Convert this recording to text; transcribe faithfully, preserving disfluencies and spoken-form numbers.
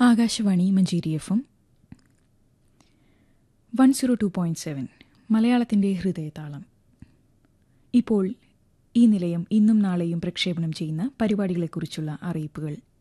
Akashvani Manjeri F M one zero two point seven മലയാളത്തിന്റെ ഹൃദയതാളം. ഇപ്പോൾ ഈ നിലയം ഇന്നും നാളെയും പ്രക്ഷേപണം ചെയ്യുന്ന പരിപാടികളെക്കുറിച്ചുള്ള അറിയിപ്പുകൾ.